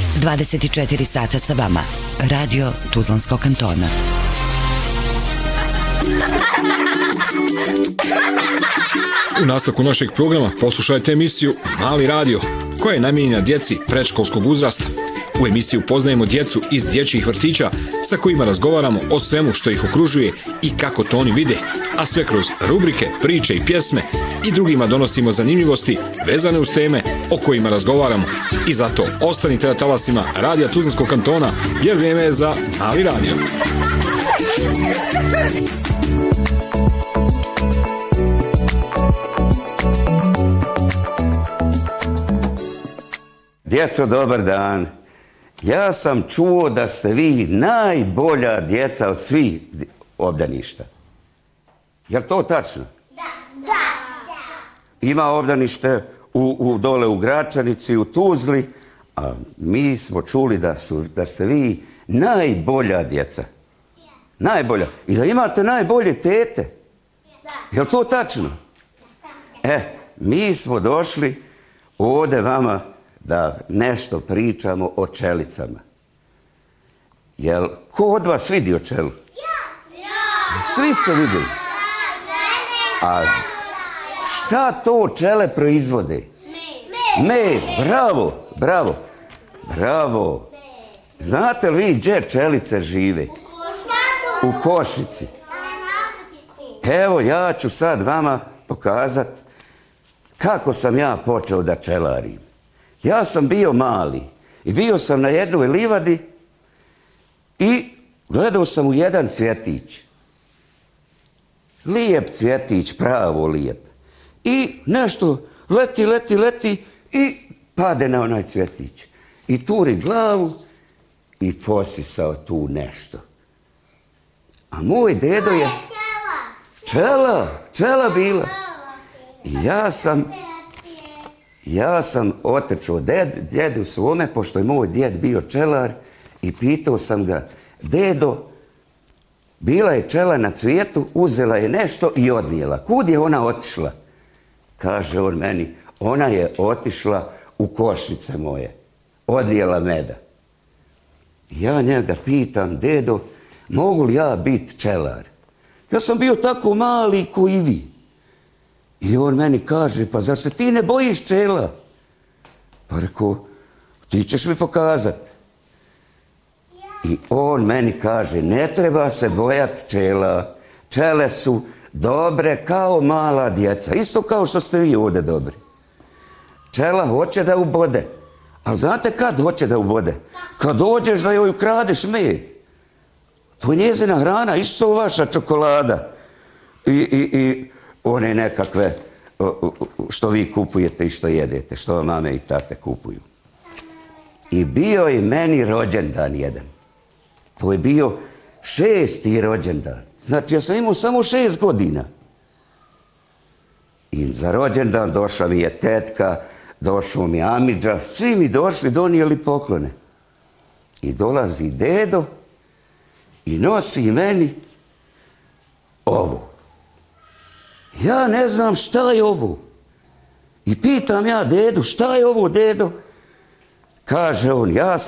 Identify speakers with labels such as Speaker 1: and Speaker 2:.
Speaker 1: 24 sata sa vama. Radio Tuzlanskog kantona.
Speaker 2: U nastavku našeg programa poslušajte emisiju Mali radio, koja je namijenjena djeci predškolskog uzrasta. U emisiji upoznajemo djecu iz dječjih vrtića sa kojima razgovaramo o svemu što ih okružuje i kako to oni vide, a sve kroz rubrike, priče i pjesme i drugima donosimo zanimljivosti vezane uz teme o kojima razgovaramo. I zato ostanite na talasima Radija Tuzlanskog kantona, jer vrijeme je za Mali radio.
Speaker 3: Djeco, dobar dan. Ja sam čuo da ste vi najbolja djeca od svih obdaništa. Je li to tačno? Da. Ima obdanište dole u Gračanici, u Tuzli, a mi smo čuli da ste vi najbolja djeca. Najbolja. I da imate najbolje tete. Je li to tačno? Mi smo došli ovdje vama da nešto pričamo o čelicama. Jel ko od vas vidio čelu? Ja. Svi ste vidjeli. A šta to čele proizvode? Med. Bravo. Znate li vi gdje čelice žive? U košnici. Evo, ja ću sad vama pokazati kako sam ja počeo da čelarim. Ja sam bio mali i bio sam na jednoj livadi i gledao sam u jedan cvjetić. Lijep cvjetić, pravo lijep. I nešto leti i pade na onaj cvjetić. I turi glavu i posisao tu nešto. A moj dedo je... Čela bila. I ja sam otrčao djedu svome, pošto je moj djed bio čelar, i pitao sam ga: dedo, bila je čela na cvijetu, uzela je nešto i odnijela. Kud je ona otišla? Kaže on meni: ona je otišla u košnice moje. Odnijela meda. Ja njega pitam: dedo, mogu li ja biti čelar? Ja sam bio tako mali ko i vi. I on meni kaže: pa zar se ti ne bojiš čela? Pa rekao: ti ćeš mi pokazati. I on meni kaže: ne treba se bojati čela. Čele su dobre kao mala djeca. Isto kao što ste vi ovdje dobri. Čela hoće da ubode. Ali znate kad hoće da ubode? Kad dođeš da joj ukradeš med. To je njezina hrana, isto vaša čokolada. I one nekakve što vi kupujete i što jedete, što vam mame i tate kupuju. I bio je meni rođendan jedan. To je bio 6. rođendan. Znači, ja sam imao samo 6 godina. I za rođendan došla mi je tetka, došao mi amidža, svi mi došli, donijeli poklone. I dolazi dedo i nosi meni ovo. Ja ne znam šta je ovo. I pitam ja dedu: šta je ovo, dedo? Kaže on: ja sam